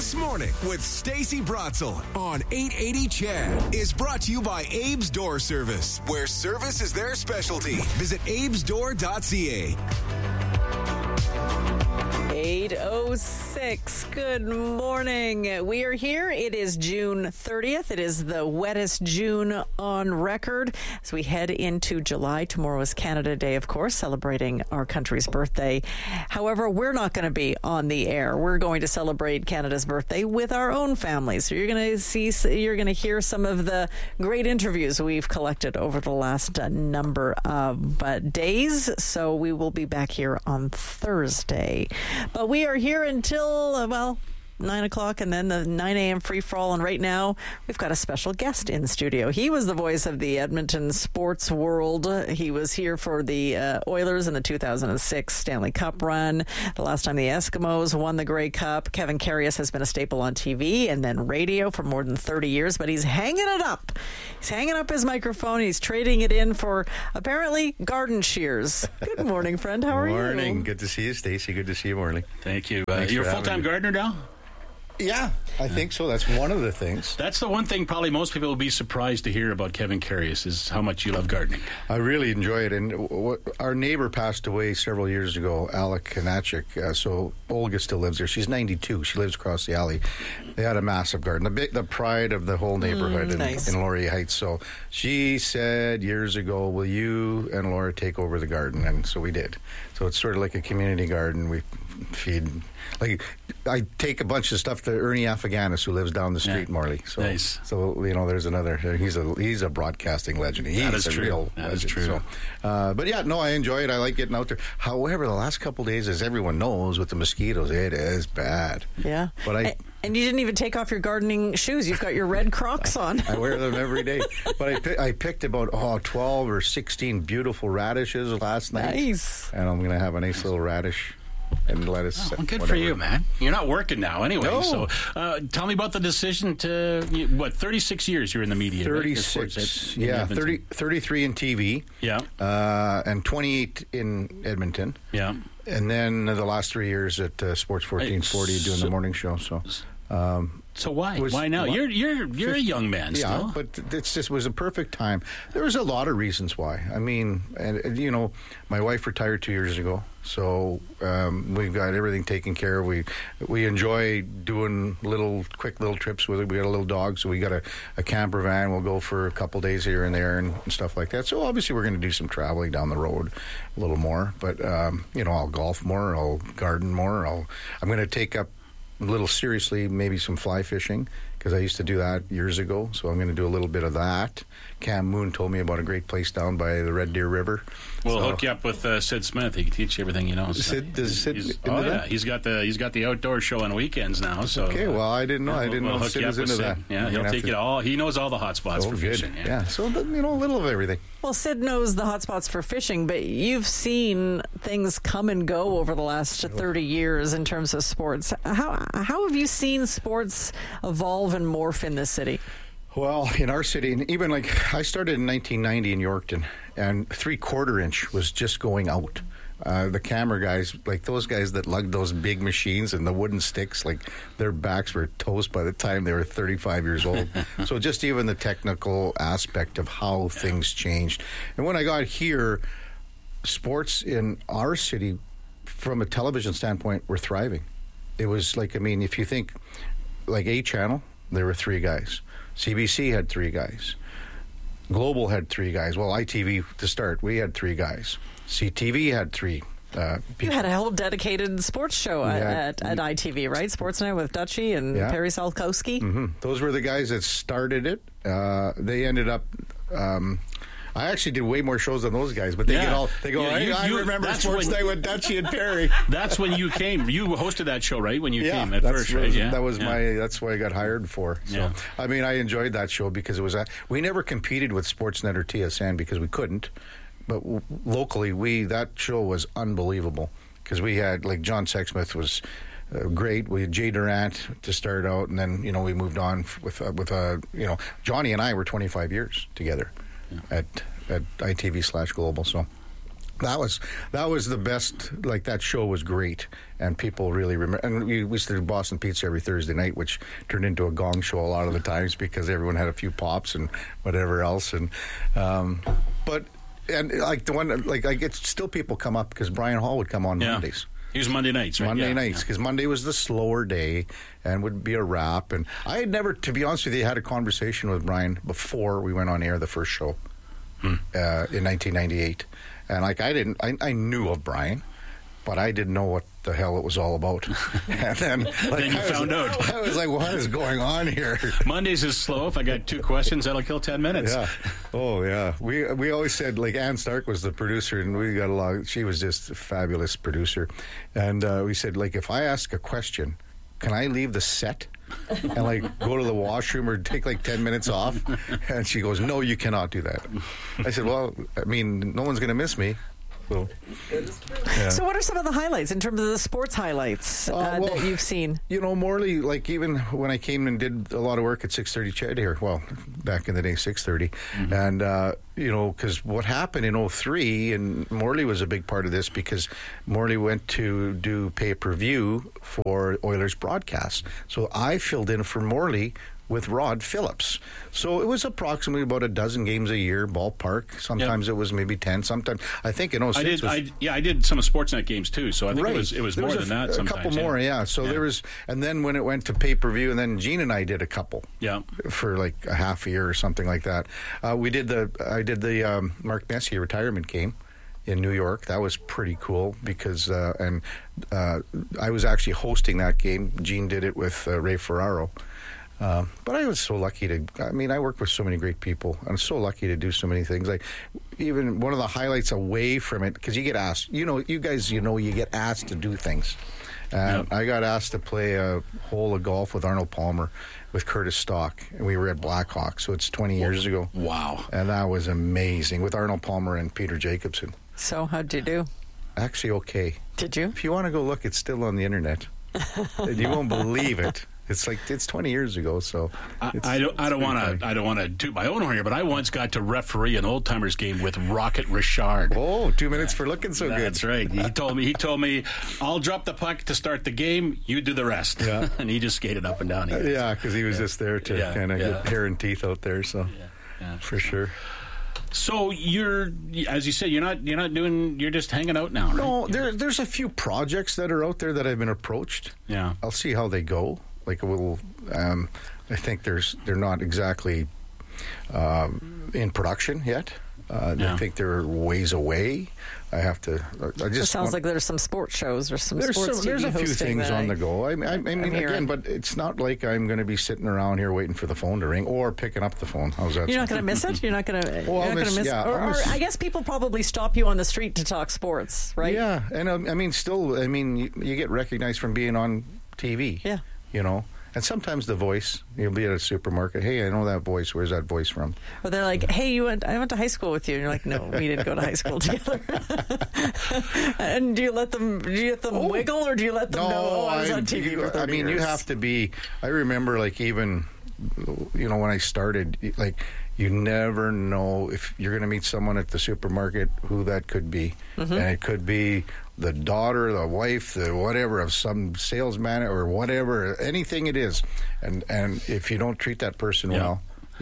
This Morning with Stacey Brotzel on 880 CHED is brought to you by Abe's Door Service, where service is their specialty. Visit abesdoor.ca. 8:06. Good morning. We are here. It is June 30th. It is the wettest June on record as we head into July. Tomorrow is Canada Day, of course, celebrating our country's birthday. However, we're not going to be on the air. We're going to celebrate Canada's birthday with our own families. So you're going to hear some of the great interviews we've collected over the last number of days. So we will be back here on Thursday. But we are here until, 9 o'clock and then the 9 a.m. free-for-all. And right now, we've got a special guest in studio. He was the voice of the Edmonton sports world. He was here for the Oilers in the 2006 Stanley Cup run. The last time the Eskimos won the Grey Cup. Kevin Karius has been a staple on TV and then radio for more than 30 years, but he's hanging it up. He's hanging up his microphone. He's trading it in for, apparently, garden shears. Good morning, friend. How are you? Morning. Good to see you, Stacey. Good to see you, Morley. Thank you. You're a full-time gardener now? Yeah, I think so. That's one of the things. That's the one thing probably most people will be surprised to hear about Kevin Karius is how much you love gardening. I really enjoy it. And our neighbor passed away several years ago, Alec Kanachik. So Olga still lives there. She's 92. She lives across the alley. They had a massive garden, the pride of the whole neighborhood in Laurier Heights. So she said years ago, will you and Laura take over the garden? And so we did. So it's sort of like a community garden. We feed... I take a bunch of stuff to Ernie Afaganis, who lives down the street, Morley. So, nice. So there's another. He's a broadcasting legend. He's that is a true. Real that legend. Is true. So, but yeah, no, I enjoy it. I like getting out there. However, the last couple of days, as everyone knows, with the mosquitoes, it is bad. Yeah. But and you didn't even take off your gardening shoes. You've got your red Crocs on. I wear them every day. But I picked about 12 or 16 beautiful radishes last night. Nice. And I'm going to have a nice little radish and lettuce. Well, good for you, man. You're not working now anyway. No. So tell me about the decision to, 36 years you're in the media. 36, right? 33 in TV. Yeah. And 28 in Edmonton. Yeah. And then the last 3 years at Sports 1440 doing the morning show. So why? Why now? You're a young man still. Yeah, but it was a perfect time. There was a lot of reasons why. I mean, and my wife retired 2 years ago, so we've got everything taken care of. We enjoy doing quick little trips with it. We got a little dog, so we got a camper van. We'll go for a couple days here and there and stuff like that. So obviously we're going to do some traveling down the road a little more. But I'll golf more. I'll garden more. I'm going to take up a little seriously, maybe some fly fishing, because I used to do that years ago. So I'm going to do a little bit of that. Cam Moon told me about a great place down by the Red Deer River. We'll hook you up with Sid Smith. He can teach you everything you know. Does Sid? He's got the outdoor show on weekends now. So okay, well, I didn't know. I didn't know Sid was into that. Yeah, he'll take it all. He knows all the hot spots for fishing. Yeah, so a little of everything. Well, Sid knows the hot spots for fishing, but you've seen things come and go over the last 30 years in terms of sports. How have you seen sports evolve and morph in this city? Well, in our city, and even I started in 1990 in Yorkton, and 3/4 inch was just going out. The camera guys, those guys that lugged those big machines and the wooden sticks, their backs were toast by the time they were 35 years old. So just even the technical aspect of how things changed. And when I got here, sports in our city, from a television standpoint, were thriving. It was if you think A Channel, there were 3 guys. CBC had 3 guys. Global had 3 guys. Well, ITV to start, we had 3 guys. CTV had 3 people. You had a whole dedicated sports show at ITV, right? Sportsnet with Dutchie and Perry Salkowski. Mm-hmm. Those were the guys that started it. They ended up... I actually did way more shows than those guys, but they go, I remember Sports Night with Dutchie and Perry. That's when you came. You hosted that show, right? When you came at first, right? Yeah, that was that's what I got hired for. So, I mean, I enjoyed that show because it was, we never competed with Sportsnet or TSN because we couldn't. But locally, that show was unbelievable because we had, John Sexsmith was great. We had Jay Durant to start out, and then, we moved on with Johnny and I were 25 years together. At ITV/Global. So That was the best. Like, that show was great, and people really remember. And we used to do Boston Pizza every Thursday night, which turned into a gong show a lot of the times because everyone had a few pops and whatever else. And like the one, like I get still people come up because Brian Hall would come on Mondays. He was Monday nights, right? Monday nights, because Monday was the slower day and would be a wrap. And I had never, to be honest with you, had a conversation with Brian before we went on air the first show in 1998. And like I knew of Brian, but I didn't know what the hell it was all about. And then, like, then you found out. I was like, what is going on here? Mondays is slow. If I got 2 questions, that'll kill 10 minutes. Yeah. Oh, yeah. We always said, like, Ann Stark was the producer, and we got along. She was just a fabulous producer. And we said, like, if I ask a question, can I leave the set and, like, go to the washroom or take, like, 10 minutes off? And she goes, no, you cannot do that. I said, well, I mean, no one's going to miss me. So, yeah. So what are some of the highlights in terms of the sports highlights that you've seen? You know, Morley, like, even when I came and did a lot of work at 6:30 Ched here, well, back in the day, 6:30, and, you know, because what happened in 2003, and Morley was a big part of this because Morley went to do pay-per-view for Oilers broadcast. So I filled in for Morley with Rod Phillips. So it was approximately about a dozen games a year, ballpark. Sometimes it was maybe 10. Sometimes, I think in 06 I did some of Sportsnet games too, so I think it was more than that sometimes. A couple more, yeah. So there was, and then when it went to pay-per-view, and then Gene and I did a couple. Yeah. For like a half a year or something like that. I did the Mark Messier retirement game in New York. That was pretty cool because, I was actually hosting that game. Gene did it with Ray Ferraro. But I was so lucky I worked with so many great people. I'm so lucky to do so many things. Like, even one of the highlights away from it, because you get asked, you guys, you get asked to do things. And I got asked to play a hole of golf with Arnold Palmer with Curtis Stock, and we were at Blackhawk, so it's 20 years ago. Wow. And that was amazing, with Arnold Palmer and Peter Jacobson. So how'd you do? Actually, okay. Did you? If you want to go look, it's still on the internet. You won't believe it. It's 20 years ago, so I don't want to toot my own horn here, but I once got to referee an Old Timers game with Rocket Richard. Oh, 2 minutes for looking so good. That's right. He told me, I'll drop the puck to start the game. You do the rest. Yeah. And he just skated up and down. Yeah, because he was just there to kind of get hair and teeth out there. So for sure. So you're, as you said, you're just hanging out now, right? No, there's a few projects that are out there that I've been approached. Yeah. I'll see how they go. Like I think they're not exactly in production yet. I think they're ways away. It sounds like there's some sports shows or some sports TV There's a few hosting things on the go. I mean, again, but it's not like I'm going to be sitting around here waiting for the phone to ring or picking up the phone. How's that? You're not going to miss it? You're not going to miss it? Yeah, or I guess people probably stop you on the street to talk sports, right? Yeah, and you get recognized from being on TV. Yeah. And sometimes the voice, you'll be at a supermarket, hey, I know that voice, where's that voice from? Or they're like, hey, I went to high school with you. And you're like, no, we didn't go to high school together. And do you let them wiggle, or do you let them know, I was on TV for 30 years? You have to be, I remember, like, even, when I started, like, you never know if you're going to meet someone at the supermarket who that could be. Mm-hmm. And it could be the daughter, the wife, the whatever of some salesman or whatever, anything it is. And if you don't treat that person well,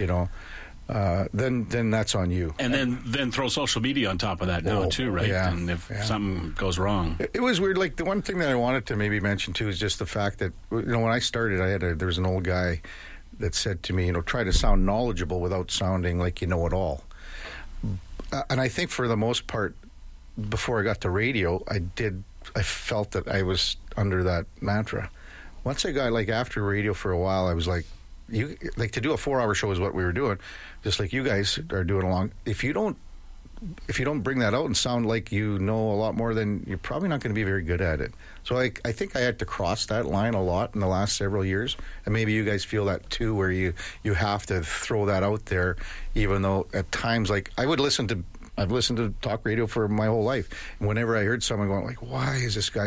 then that's on you. And then throw social media on top of that now too, right? Yeah, and if something goes wrong. It was weird. Like, the one thing that I wanted to maybe mention too is just the fact that, when I started, there was an old guy that said to me, try to sound knowledgeable without sounding like you know it all. And I think for the most part, before I got to radio, I felt that I was under that mantra. Once I got, like, after radio for a while, I was like, to do a 4-hour show is what we were doing, just like you guys are doing along. If you don't bring that out and sound like you know a lot more, then you're probably not going to be very good at it. So I think I had to cross that line a lot in the last several years, and maybe you guys feel that too, where you have to throw that out there, even though at times, like, I've listened to talk radio for my whole life, and whenever I heard someone going like, why is this guy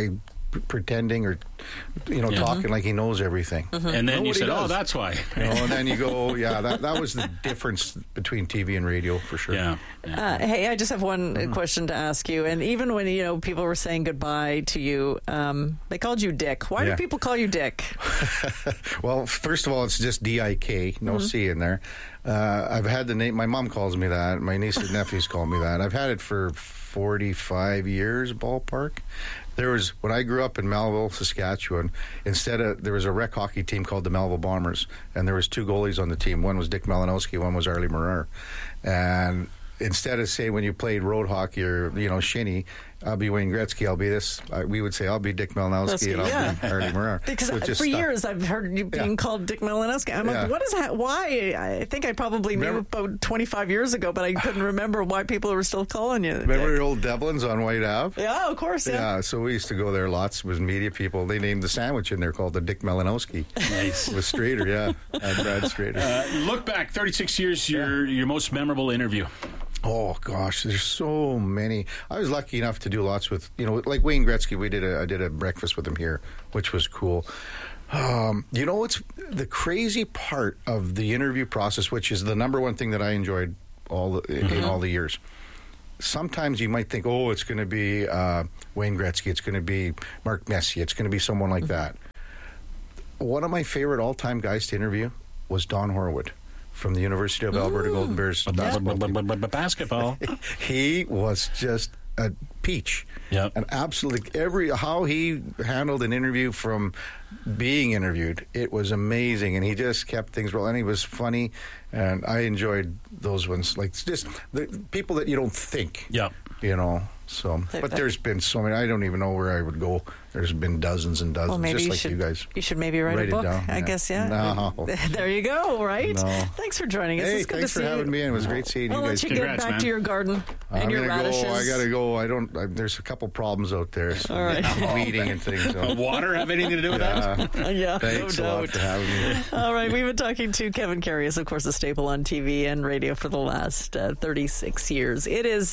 pretending or, talking like he knows everything. And then you said, "Oh, that's why." And then you go, "Yeah, that was the difference between TV and radio for sure." Yeah. Hey, I just have one question to ask you. And even when people were saying goodbye to you, they called you Dick. Why do people call you Dick? Well, first of all, it's just D-I-K, no C in there. I've had the name. My mom calls me that. My nieces and nephews call me that. I've had it for 45 years, ballpark. When I grew up in Melville, Saskatchewan, there was a rec hockey team called the Melville Bombers, and there was 2 goalies on the team. One was Dick Malinowski, one was Arlie Marar. And instead of saying when you played road hockey or, shinny, I'll be Wayne Gretzky, I'll be this, we would say, I'll be Dick Malinowski, and I'll be Arlie Marar. Because for years I've heard you being called Dick Malinowski. I'm like, what is that? Why? I think I probably knew about 25 years ago, but I couldn't remember why people were still calling you Remember your old Devlin's on White Ave? Yeah, of course, yeah. So we used to go there lots with media people. They named the sandwich in there called the Dick Malinowski. Nice. With Strader, Brad Strader. Look back, 36 years, your most memorable interview. Oh gosh, there's so many. I was lucky enough to do lots with, like Wayne Gretzky. I did a breakfast with him here, which was cool. What's the crazy part of the interview process, which is the number one thing that I enjoyed in all the years. Sometimes you might think, it's going to be Wayne Gretzky, it's going to be Mark Messier, it's going to be someone like that. One of my favorite all-time guys to interview was Don Horwood from the University of Alberta Golden Bears basketball. He was just a peach. Yep. And absolutely how he handled an interview from being interviewed, it was amazing. And he just kept things rolling. He was funny, and I enjoyed those ones. Like, just the people that you don't think. Yeah. So, but there's been so many. I don't even know where I would go. There's been dozens and dozens, well, maybe just like you guys. You should maybe write a book, down. I guess, yeah. No. There you go, right? No. Thanks for joining us. Hey, It's good thanks to for see having you. me in. It was great seeing you I'll guys. let you get back to your garden and your radishes. I gotta go. There's a couple problems out there. So all right. Weeding and things. So. Water have anything to do with that? Yeah, Thanks no a lot doubt. for having me. All right, we've been talking to Kevin Karius, of course, a staple on TV and radio for the last 36 years. It is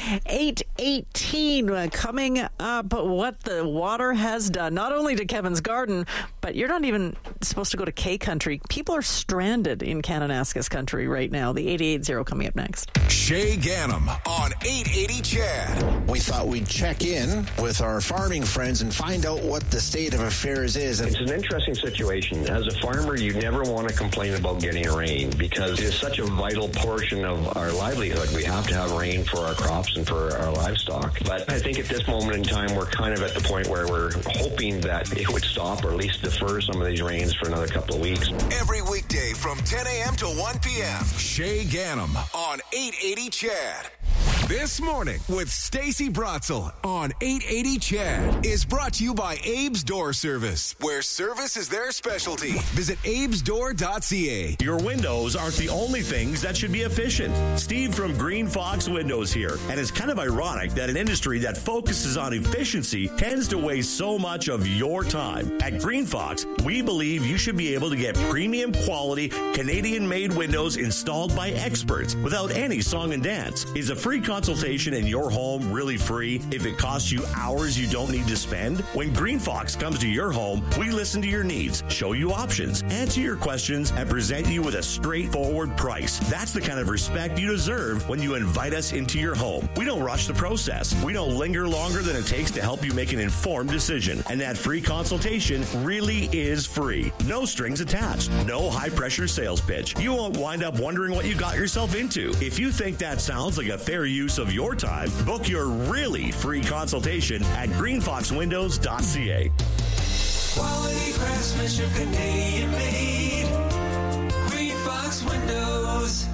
8:18 coming up. What the water has done, not only to Kevin's garden, but you're not even supposed to go to K Country. People are stranded in Kananaskis Country right now. The 88.0 coming up next. Shay Ganem on 880 CHAD. We thought we'd check in with our farming friends and find out what the state of affairs is. It's an interesting situation. As a farmer, you never want to complain about getting rain because it is such a vital portion of our livelihood. We have to have rain for our crops and for our livestock. But I think at this moment in time, we're kind of at the point where we're hoping that it would stop or at least defer some of these rains for another couple of weeks. Every weekday from 10 a.m. to 1 p.m. Shay Ganem on 880 CHAD. This Morning with Stacey Bratzel on 880 CHAD is brought to you by Abe's Door Service, where service is their specialty. Visit abesdoor.ca. Your windows aren't the only things that should be efficient. Steve from Green Fox Windows here. And it's kind of ironic that an industry that focuses on efficiency tends to waste so much of your time. At Green Fox, we believe you should be able to get premium quality Canadian-made windows installed by experts without any song and dance. Is a free consultation in your home really free if it costs you hours you don't need to spend? When Green Fox comes to your home, we listen to your needs, show you options, answer your questions, and present you with a straightforward price. That's the kind of respect you deserve when you invite us into your home. We don't rush the process. We don't linger longer than it takes to help you make an informed decision. And that free consultation really is free. No strings attached. No high-pressure sales pitch. You won't wind up wondering what you got yourself into. If you think that sounds like a fair use of your time, book your really free consultation at greenfoxwindows.ca. Quality craftsmanship, Canadian made. Green Fox Windows.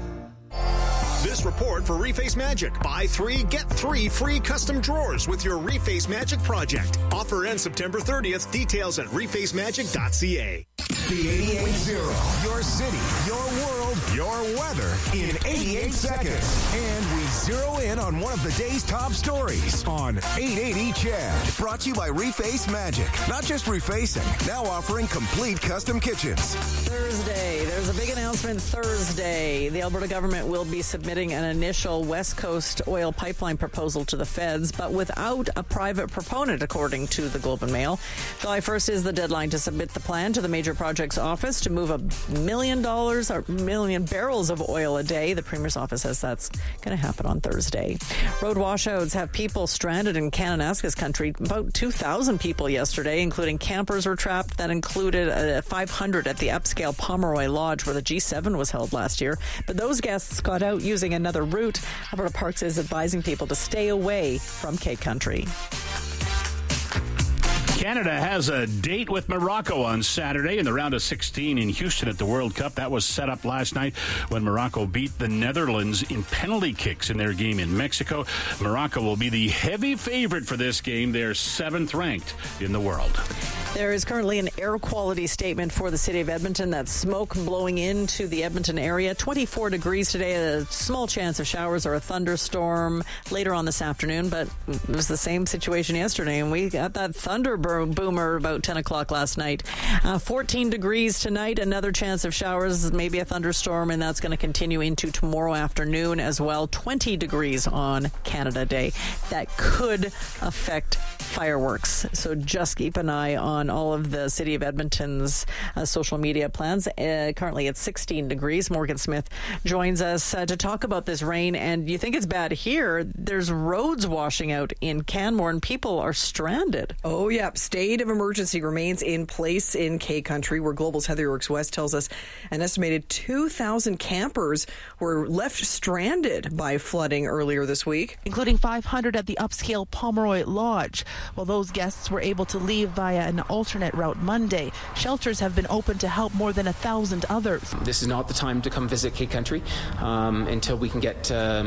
This report for Reface Magic. Buy 3, get 3 free custom drawers with your Reface Magic project. Offer ends September 30th. Details at refacemagic.ca. The 88.0. Your city, your world, your weather in 88 seconds. And we Zero in on one of the day's top stories on 880 Chad. Brought to you by Reface Magic. Not just refacing, now offering complete custom kitchens. Thursday. There's a big announcement Thursday. The Alberta government will be submitting an initial West Coast oil pipeline proposal to the feds, but without a private proponent, according to the Globe and Mail. July 1st is the deadline to submit the plan to the Major Projects Office to move $1 million barrels of oil a day. The Premier's office says that's going to happen on Thursday. Road washouts have people stranded in Kananaskis country. About 2,000 people yesterday, including campers, were trapped. That included 500 at the upscale Pomeroy Lodge, where the G7 was held last year. But those guests got out using another route. Alberta Parks is advising people to stay away from Cape Country. Canada has a date with Morocco on Saturday in the round of 16 in Houston at the World Cup. That was set up last night when Morocco beat the Netherlands in penalty kicks in their game in Mexico. Morocco will be the heavy favorite for this game. They're 7th ranked in the world. There is currently an air quality statement for the city of Edmonton. That's smoke blowing into the Edmonton area. 24 degrees today, a small chance of showers or a thunderstorm later on this afternoon, but it was the same situation yesterday, and we got that thunder boomer about 10 o'clock last night. 14 degrees tonight, another chance of showers, maybe a thunderstorm, and that's going to continue into tomorrow afternoon as well. 20 degrees on Canada Day. That could affect fireworks, so just keep an eye on all of the City of Edmonton's social media plans. Currently it's 16 degrees. Morgan Smith joins us to talk about this rain, and you think it's bad here. There's roads washing out in Canmore and people are stranded. Oh, yeah. State of emergency remains in place in K Country, where Global's Heather Yorks West tells us an estimated 2,000 campers were left stranded by flooding earlier this week, including 500 at the upscale Pomeroy Lodge. While those guests were able to leave via an alternate route Monday, shelters have been open to help more than 1,000 others. This is not the time to come visit K Country until we can get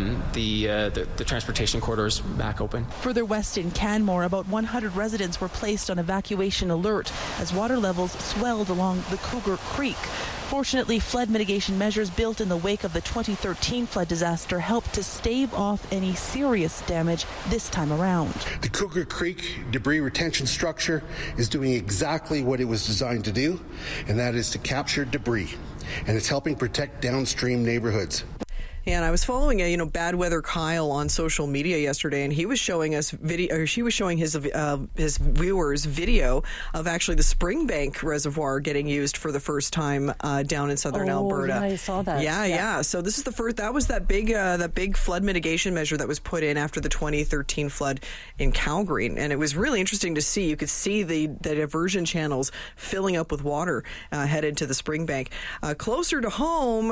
the transportation corridors back open. Further west in Canmore, about 100 residents were placed on evacuation alert as water levels swelled along the Cougar Creek. Fortunately, flood mitigation measures built in the wake of the 2013 flood disaster helped to stave off any serious damage this time around. The Cougar Creek debris retention structure is doing exactly what it was designed to do, and that is to capture debris, and it's helping protect downstream neighborhoods. And I was following Bad Weather Kyle on social media yesterday, and he was showing us video, or she was showing his viewers video of actually the Springbank Reservoir getting used for the first time down in southern Alberta. Yeah, I saw that. Yeah. So this is the first. That was that big flood mitigation measure that was put in after the 2013 flood in Calgary, and it was really interesting to see. You could see the diversion channels filling up with water headed to the Springbank. Closer to home,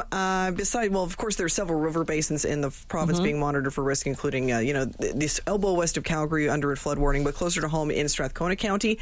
of course, there are several river basins in the province being monitored for risk, including, this elbow west of Calgary under a flood warning, but closer to home in Strathcona County,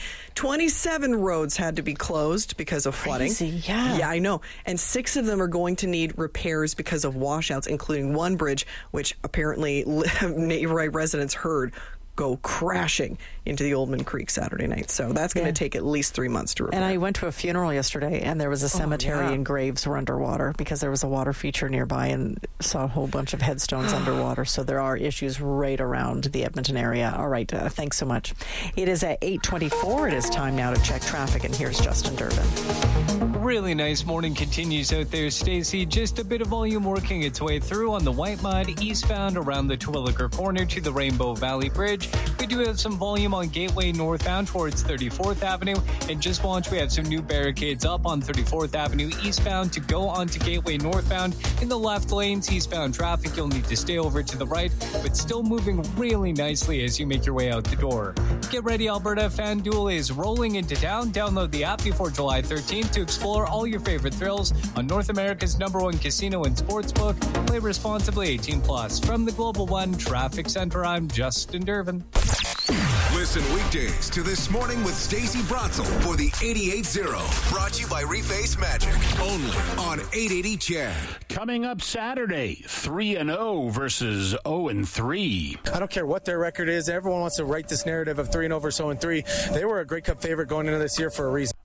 27 roads had to be closed because of flooding. Crazy, yeah. Yeah, I know. And 6 of them are going to need repairs because of washouts, including one bridge, which apparently residents heard go crashing into the Oldman Creek Saturday night. So that's going to take at least 3 months to repair. And I went to a funeral yesterday, and there was a cemetery and graves were underwater because there was a water feature nearby, and saw a whole bunch of headstones underwater. So there are issues right around the Edmonton area. All right, thanks so much. It is at 8:24. It is time now to check traffic, and here's Justin Durbin. Really nice morning continues out there, Stacey. Just a bit of volume working its way through on the White Mud eastbound around the Terwilliger Corner to the Rainbow Valley Bridge. We do have some volume on Gateway northbound towards 34th Avenue. And just watch, we have some new barricades up on 34th Avenue eastbound to go onto Gateway northbound. In the left lanes, eastbound traffic, you'll need to stay over to the right, but still moving really nicely as you make your way out the door. Get ready, Alberta. FanDuel is rolling into town. Download the app before July 13th to explore all your favorite thrills on North America's #1 casino and sportsbook. Play responsibly, 18+. From the Global One Traffic Center, I'm Justin Durbin. Listen weekdays to This Morning with Stacey Bratzel for the 88.0. Brought to you by Reface Magic. Only on 880 Chad. Coming up Saturday, 3-0 versus 0-3. I don't care what their record is. Everyone wants to write this narrative of 3-0 versus 0-3. They were a Grey Cup favorite going into this year for a reason.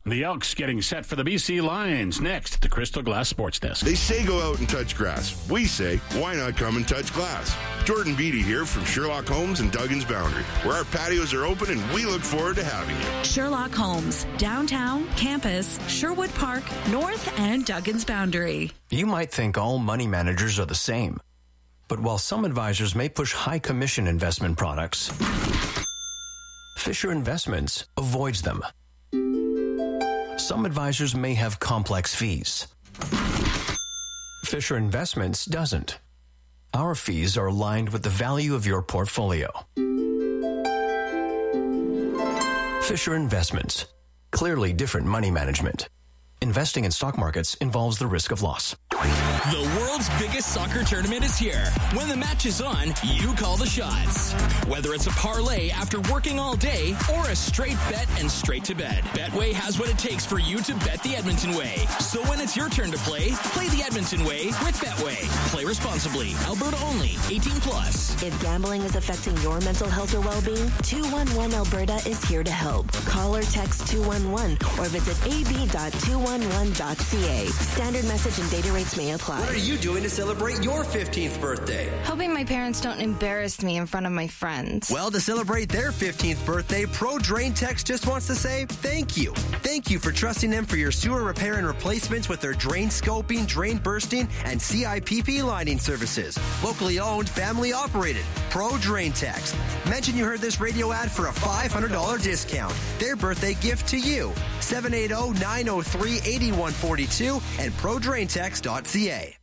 The Elks getting set for the BC Lions next at the Crystal Glass Sports Desk. They say go out and touch grass. We say, why not come and touch glass? Jordan Beatty here from Sherlock Homes and Duggan's Boundary, where our patios are open and we look forward to having you. Sherlock Homes, downtown, campus, Sherwood Park, North, and Duggan's Boundary. You might think all money managers are the same. But while some advisors may push high commission investment products, Fisher Investments avoids them. Some advisors may have complex fees. Fisher Investments doesn't. Our fees are aligned with the value of your portfolio. Fisher Investments. Clearly different money management. Investing in stock markets involves the risk of loss. The world's biggest soccer tournament is here. When the match is on, you call the shots. Whether it's a parlay after working all day or a straight bet and straight to bed, Betway has what it takes for you to bet the Edmonton way. So when it's your turn to play the Edmonton way with Betway. Play responsibly. Alberta only. 18+. If gambling is affecting your mental health or well-being, 211 Alberta is here to help. Call or text 211 or visit ab.211.ca. Standard message and data rates may apply. What are you doing to celebrate your 15th birthday? Hoping my parents don't embarrass me in front of my friends. Well, to celebrate their 15th birthday, Pro Drain Techs just wants to say thank you. Thank you for trusting them for your sewer repair and replacements with their drain scoping, drain bursting, and CIPP lining services. Locally owned, family operated. Pro Drain Techs. Mention you heard this radio ad for a $500 discount. Their birthday gift to you. 780-903-8142 and ProDrainTechs.ca.